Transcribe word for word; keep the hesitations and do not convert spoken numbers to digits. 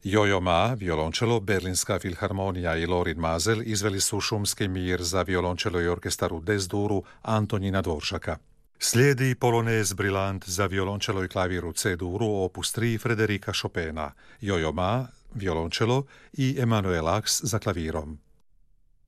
Jojo Ma, violončelo, Berlinska filharmonija i Lorin Mazel izveli su Šumski mir za violončelo i orkestar u D-duru Antonina Dvoršaka. Slijedi Polonez Brillant za violončelo i klavir u C-duru opus tri Frederika Chopina, Jojo Ma, violončelo i Emanuel Ax za klavirom.